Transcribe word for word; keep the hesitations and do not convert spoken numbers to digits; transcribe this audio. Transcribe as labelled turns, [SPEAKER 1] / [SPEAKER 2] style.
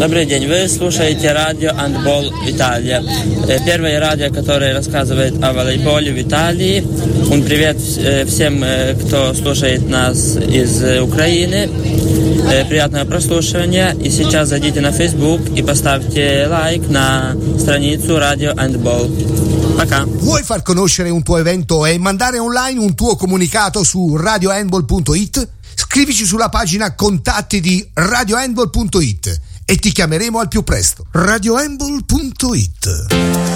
[SPEAKER 1] Добрый день, вы слушаете радио «Handball Италия». Первое радио, которое рассказывает о волейболе в Италии. Un привет всем, кто слушает нас из Украины. Приятного прослушивания. И сейчас зайдите на Facebook и поставьте лайк на страницу радио «Handball». Пока.
[SPEAKER 2] Vuoi far conoscere un tuo evento e mandare online un tuo comunicato su radio handball punto it? Scrivici sulla pagina contatti di radio handball punto it e ti chiameremo al più presto. radio handball punto it